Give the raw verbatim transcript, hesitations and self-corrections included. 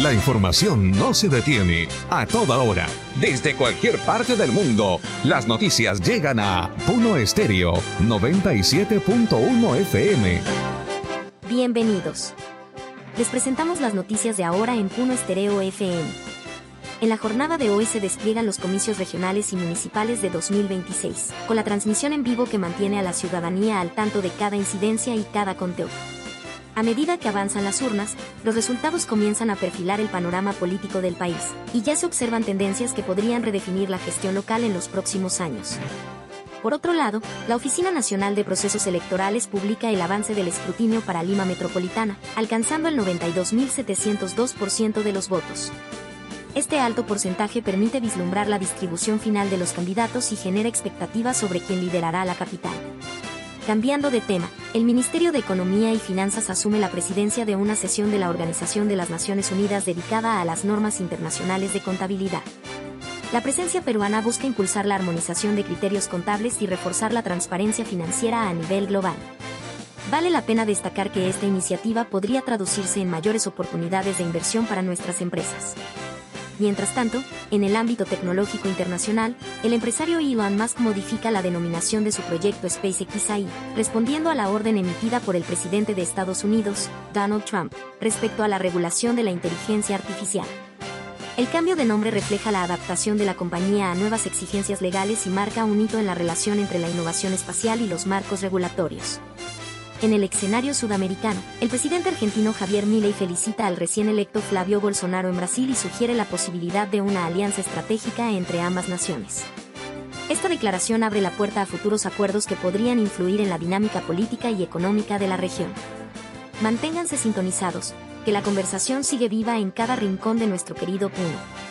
La información no se detiene. A toda hora, desde cualquier parte del mundo, las noticias llegan a Puno Estéreo noventa y siete punto uno F M. Bienvenidos. Les presentamos las noticias de ahora en Puno Estéreo F M. En la jornada de hoy se despliegan los comicios regionales y municipales de dos mil veintiséis, con la transmisión en vivo que mantiene a la ciudadanía al tanto de cada incidencia y cada conteo. A medida que avanzan las urnas, los resultados comienzan a perfilar el panorama político del país, y ya se observan tendencias que podrían redefinir la gestión local en los próximos años. Por otro lado, la Oficina Nacional de Procesos Electorales publica el avance del escrutinio para Lima Metropolitana, alcanzando el noventa y dos mil setecientos dos por ciento de los votos. Este alto porcentaje permite vislumbrar la distribución final de los candidatos y genera expectativas sobre quién liderará la capital. Cambiando de tema, el Ministerio de Economía y Finanzas asume la presidencia de una sesión de la Organización de las Naciones Unidas dedicada a las normas internacionales de contabilidad. La presencia peruana busca impulsar la armonización de criterios contables y reforzar la transparencia financiera a nivel global. Vale la pena destacar que esta iniciativa podría traducirse en mayores oportunidades de inversión para nuestras empresas. Mientras tanto, en el ámbito tecnológico internacional, el empresario Elon Musk modifica la denominación de su proyecto SpaceX A I, respondiendo a la orden emitida por el presidente de Estados Unidos, Donald Trump, respecto a la regulación de la inteligencia artificial. El cambio de nombre refleja la adaptación de la compañía a nuevas exigencias legales y marca un hito en la relación entre la innovación espacial y los marcos regulatorios. En el escenario sudamericano, el presidente argentino Javier Milei felicita al recién electo Flavio Bolsonaro en Brasil y sugiere la posibilidad de una alianza estratégica entre ambas naciones. Esta declaración abre la puerta a futuros acuerdos que podrían influir en la dinámica política y económica de la región. Manténganse sintonizados, que la conversación sigue viva en cada rincón de nuestro querido Puno.